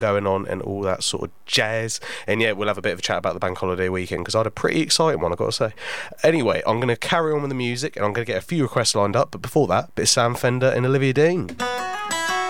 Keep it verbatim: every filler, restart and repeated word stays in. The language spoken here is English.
going on and all that sort of jazz. And yeah, we'll have a bit of a chat about the bank holiday weekend, because I had a pretty exciting one, I've got to say. Anyway, I'm going to carry on with the music, and I'm going to get a few requests lined up, but before that, a bit of Sam Fender and Olivia Dean.